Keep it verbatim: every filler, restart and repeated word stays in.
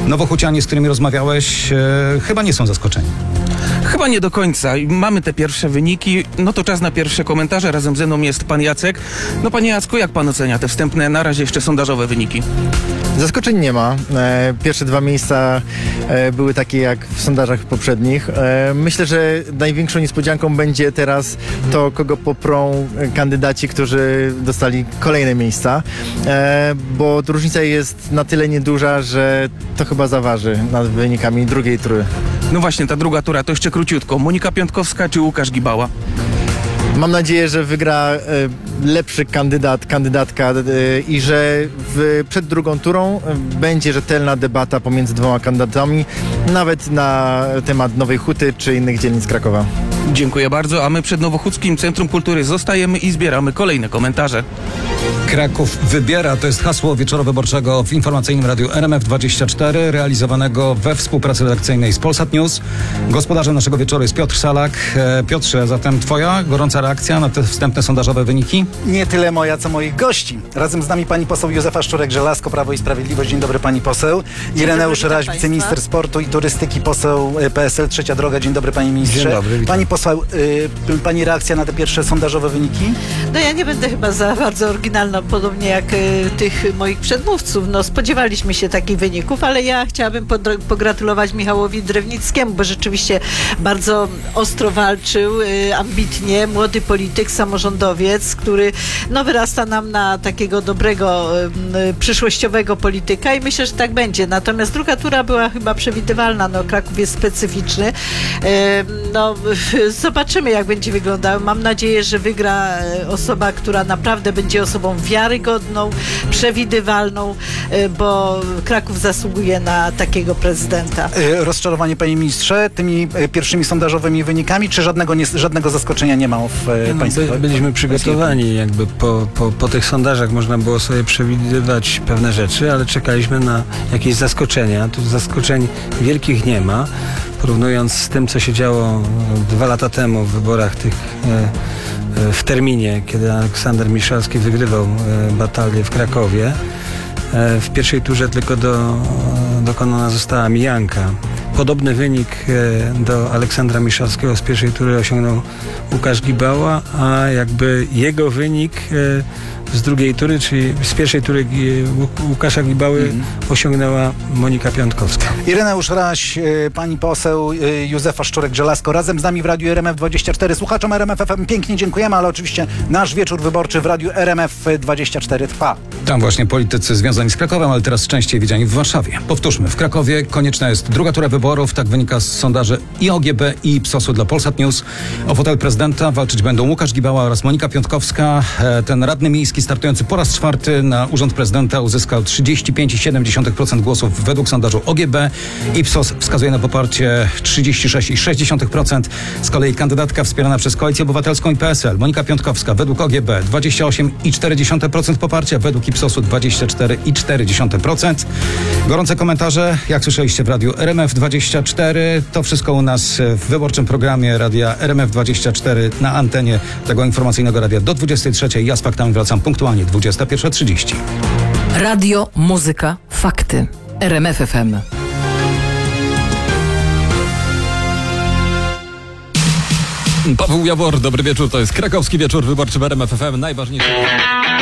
Nowochucianie, z którymi rozmawiałeś, e, chyba nie są zaskoczeni. Chyba nie do końca. Mamy te pierwsze wyniki, no to czas na pierwsze komentarze. Razem ze mną jest pan Jacek. No panie Jacku, jak pan ocenia te wstępne, na razie jeszcze sondażowe wyniki? Zaskoczeń nie ma. E, pierwsze dwa miejsca e, były takie jak w sondażach poprzednich. E, myślę, że największą niespodzianką będzie teraz to, kogo poprą kandydaci, którzy dostali kolejne miejsca, e, bo różnica jest na tyle nieduża, że to chyba zaważy nad wynikami drugiej tury. No właśnie, ta druga tura to jeszcze króciutko. Monika Piątkowska czy Łukasz Gibała? Mam nadzieję, że wygra e, lepszy kandydat, kandydatka e, i że w, przed drugą turą e, będzie rzetelna debata pomiędzy dwoma kandydatami, nawet na temat Nowej Huty czy innych dzielnic Krakowa. Dziękuję bardzo, a my przed Nowochódzkim Centrum Kultury zostajemy i zbieramy kolejne komentarze. Kraków wybiera, to jest hasło wieczorowyborczego w informacyjnym radiu R M F dwadzieścia cztery, realizowanego we współpracy redakcyjnej z Polsat News. Gospodarzem naszego wieczoru jest Piotr Salak. E, Piotrze, zatem twoja gorąca reakcja na te wstępne sondażowe wyniki? Nie tyle moja, co moich gości. Razem z nami pani poseł Józefa Szczurek-Żelazko, Prawo i Sprawiedliwość. Dzień dobry pani poseł. Ireneusz Raś, wiceminister sportu i turystyki, poseł P S L Trzecia Droga. Dzień dobry panie ministrze. Dzień dobry, witam. Pani poseł, y, pani reakcja na te pierwsze sondażowe wyniki? No ja nie będę chyba za bardzo oryginalna, podobnie jak y, tych moich przedmówców. No spodziewaliśmy się takich wyników, ale ja chciałabym podro- pogratulować Michałowi Drewnickiemu, bo rzeczywiście bardzo ostro walczył, y, ambitnie, młody polityk, samorządowiec, który no wyrasta nam na takiego dobrego, y, przyszłościowego polityka i myślę, że tak będzie. Natomiast druga tura była chyba przewidywalna. No Kraków jest specyficzny. Y, no zobaczymy, jak będzie wyglądał. Mam nadzieję, że wygra osoba, która naprawdę będzie osobą wiarygodną, przewidywalną, bo Kraków zasługuje na takiego prezydenta. Y, rozczarowanie panie ministrze tymi y, pierwszymi sondażowymi wynikami, czy żadnego, nie, żadnego zaskoczenia nie ma w y, No, państwie? by, byliśmy przygotowani, jakby po, po, po tych sondażach można było sobie przewidywać pewne rzeczy, ale czekaliśmy na jakieś zaskoczenia. Tu zaskoczeń wielkich nie ma. Porównując z tym, co się działo dwa lata temu w wyborach tych e, e, w terminie, kiedy Aleksander Miszalski wygrywał e, batalię w Krakowie, e, w pierwszej turze tylko do, dokonana została mijanka. Podobny wynik e, do Aleksandra Miszalskiego z pierwszej tury osiągnął Łukasz Gibała, a jakby jego wynik e, z drugiej tury, czyli z pierwszej tury Łukasza Gibały mm. osiągnęła Monika Piątkowska. Ireneusz Raś, y, pani poseł y, Józefa Szczurek-Żelazko, razem z nami w Radiu R M F dwadzieścia cztery. Słuchaczom R M F F M pięknie dziękujemy, ale oczywiście nasz wieczór wyborczy w Radiu R M F dwadzieścia cztery trwa. Tam właśnie politycy związani z Krakowem, ale teraz częściej widziani w Warszawie. Powtórzmy, w Krakowie konieczna jest druga tura wyborów, tak wynika z sondaży i O G B, i Ipsosu dla Polsat News. O fotel prezydenta walczyć będą Łukasz Gibała oraz Monika Piątkowska. E, ten radny miejski startujący po raz czwarty na urząd prezydenta uzyskał trzydzieści pięć przecinek siedem dziesiątych procent głosów według sondażu O G B. Ipsos wskazuje na poparcie trzydzieści sześć przecinek sześć dziesiątych procent. Z kolei kandydatka wspierana przez Koalicję Obywatelską i P S L, Monika Piątkowska, według O G B dwadzieścia osiem przecinek cztery dziesiątych procent poparcia, według Ipsosu dwadzieścia cztery przecinek cztery dziesiątych procent. Gorące komentarze, jak słyszeliście w Radiu R M F dwadzieścia cztery. To wszystko u nas w wyborczym programie Radia R M F dwadzieścia cztery na antenie tego informacyjnego radia do dwudziestej trzeciej. Ja z faktami wracam punktualnie dwudziesta pierwsza trzydzieści. Radio, muzyka, fakty. R M F F M. Paweł Jawor, dobry wieczór, to jest krakowski wieczór wyborczy w R M F F M. Najważniejsze...